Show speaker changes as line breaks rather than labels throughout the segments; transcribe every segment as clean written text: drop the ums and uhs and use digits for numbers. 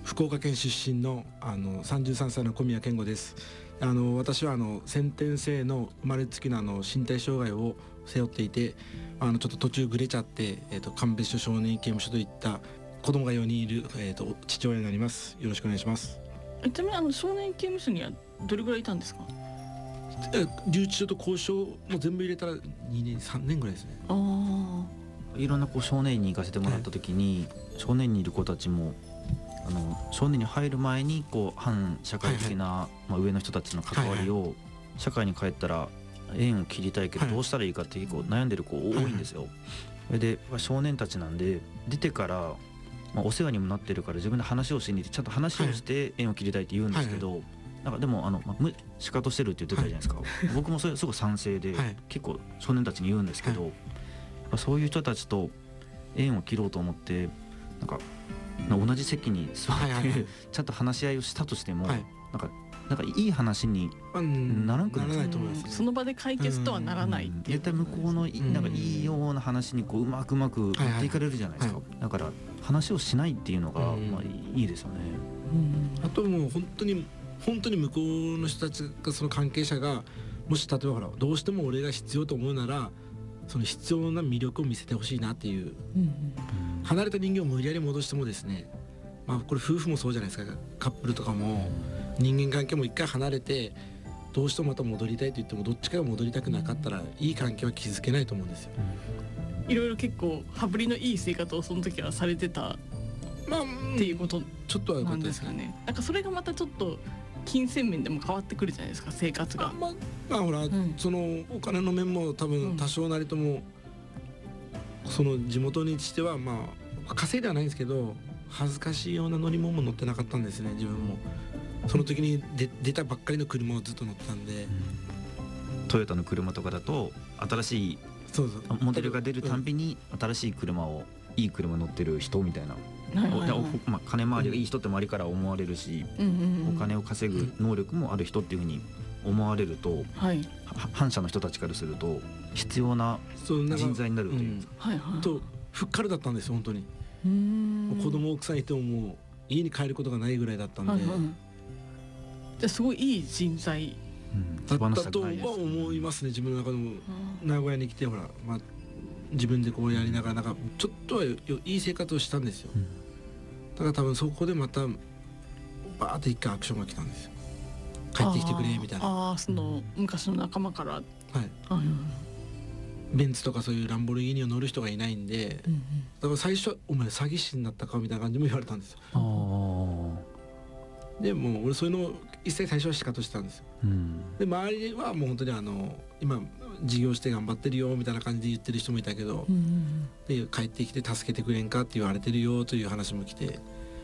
福岡県出身の33歳の小宮健吾です。私は先天性の生まれつきの身体障害を背負っていて、ちょっと途中ぐれちゃって、鑑別所少年刑務所といった子供が4人いる、父親になります。よろしくお願いします。
ちなみに少年刑務所にはどれぐらいいたんですか？
留置所と交渉も全部入れたら2年3年ぐらいですね。
いろんな少年院に行かせてもらった時に、少年院にいる子たちも少年に入る前に反社会的な、上の人たちの関わりを、社会に帰ったら縁を切りたいけどどうしたらいいかって結構悩んでる子多いんですよ。それで少年たちなんで出てから、お世話にもなってるから自分で話をしに行ってちゃんと話をして縁を切りたいって言うんですけど、なんかでもシカトしてるって言ってたじゃないですか。僕もそれすごい賛成で、結構少年たちに言うんですけど、そういう人たちと縁を切ろうと思ってなんか同じ席に座ってちゃんと話し合いをしたとしても、なんかいい話にならなくないと思います。
その場で解決とはならないっていう、
絶対向こうのなんかいいような話にうまく持っていかれるじゃないですか。だから話をしないっていうのがいいですよね。
あともう本当に向こうの人たちが、その関係者がもし例えばどうしても俺が必要と思うならその必要な魅力を見せてほしいなっていう、離れた人間を無理やり戻してもですね、これ夫婦もそうじゃないですか。カップルとかも人間関係も一回離れてどうしてもまた戻りたいと言ってもどっちかが戻りたくなかったらいい関係は築けないと思うんですよ。
いろいろ結構羽振りのいい生活をその時はされてたっていうこと
ちょっとは良か
なん
ったですす
でかね。なんかそれがまたちょっと金銭面でも変わってくるじゃないですか、生活が。
ほら、そのお金の面も多分多少なりとも、その地元にしては稼いではないんですけど恥ずかしいような乗り物も乗ってなかったんですね。自分もその時に出たばっかりの車をずっと乗ってたんで、
トヨタの車とかだと新しいモデルが出るたんびに新しい車をいい車乗ってる人みたいな、金回りがいい人って周りから思われるし、お金を稼ぐ能力もある人っていうふうに思われると、反社の人たちからすると必要な人材になるという
とふっかるだったんですよ。本当に子供奥さんいてももう家に帰ることがないぐらいだったんで、
じゃあすごいいい人材
だったとは思いますね。自分の中でも名古屋に来て自分でやりながらちょっとはいい生活をしたんですよ。だから多分そこでまたバーって一回アクションが来たんですよ。帰ってきてくれみたいな。
その昔の仲間から、
ベンツとかそういうランボルギーニを乗る人がいないんで、だから最初お前詐欺師になったかみたいな感じも言われたんですよ。でもう俺そういうのを一切最初はシカトしてたんですよ。で周りはもう本当に今事業して頑張ってるよみたいな感じで言ってる人もいたけど、で帰ってきて助けてくれんかって言われてるよという話も来て、で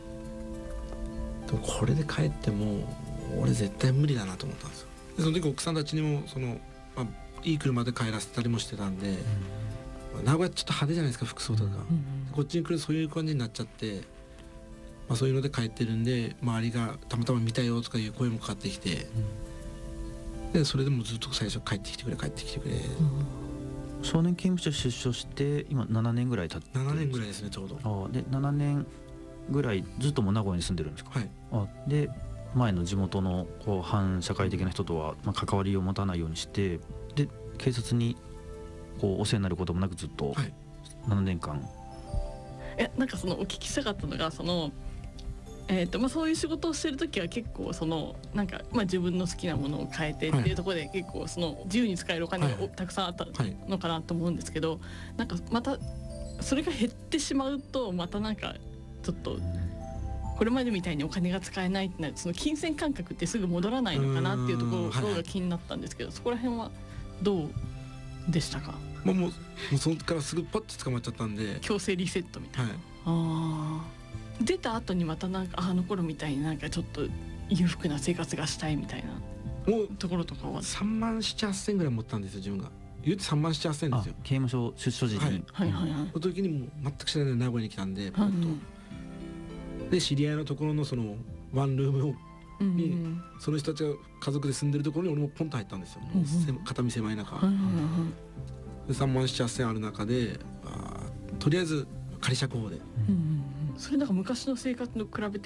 もこれで帰っても俺絶対無理だなと思ったんですよ。でその時奥さんたちにもいい車で帰らせたりもしてたんで、名古屋ちょっと派手じゃないですか、服装とか、こっちに来るそういう感じになっちゃって、そういうので帰ってるんで周りがたまたま見たよとかいう声もかかってきて、でそれでもずっと最初帰ってきてくれ。
少年刑務所出所して今7年ぐらい経って
7年ぐらいですね、ちょうど。
で7年ぐらいずっともう名古屋に住んでるんですか？で前の地元の反社会的な人とは関わりを持たないようにして、で警察にお世話になることもなくずっと7年間、
なんかそのお聞きしたかったのがそういう仕事をしてる時は結構自分の好きなものを変えてっていうところで結構自由に使えるお金がたくさんあったのかなと思うんですけど、なんかまたそれが減ってしまうとまたちょっとこれまでみたいにお金が使えないってなる、その金銭感覚ってすぐ戻らないのかなっていうところが気になったんですけど、そこら辺はどうでしたか？
もうそこからすぐパッと捕まっちゃったんで
強制リセットみたいな。出た後にまたあの頃みたいにちょっと裕福な生活がしたいみたいなところとかは
3万7、8千ぐらい持ったんですよ。自分が言うて3万7、8千ですよ。
刑務所出所時に、
その時にもう全く知らない名古屋に来たんで、で知り合いのところのそのワンルームにその人たちが家族で住んでるところに俺もポンと入ったんですよ。片身狭い中、で3万7、8千ある中でとりあえず仮釈放で、
それ昔の生活と比べて